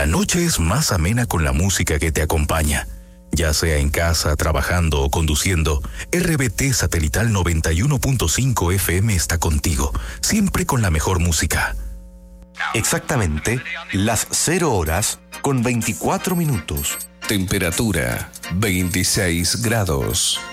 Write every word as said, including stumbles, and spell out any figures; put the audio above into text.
La noche es más amena con la música que te acompaña. Ya sea en casa, trabajando o conduciendo, R B T Satelital noventa y uno punto cinco F M está contigo, siempre con la mejor música. Exactamente las cero horas con veinticuatro minutos. Temperatura veintiséis grados.